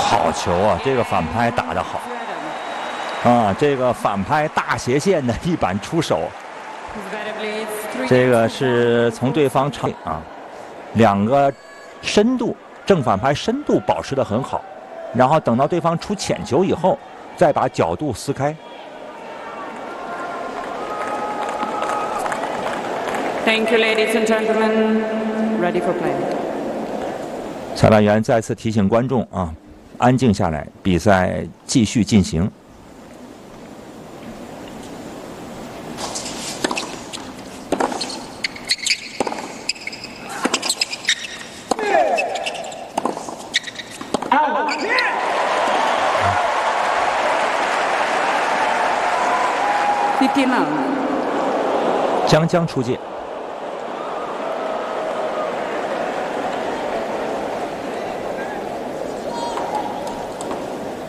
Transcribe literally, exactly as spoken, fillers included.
好球啊！这个反拍打得好啊！这个反拍大斜线的一板出手，这个是从对方长啊，两个深度正反拍深度保持得很好，然后等到对方出浅球以后，再把角度撕开。 Thank you, ladies and gentlemen. Ready for play. 裁判员再次提醒观众啊，安静下来，比赛继续进行。 fifteen round. 将将出界。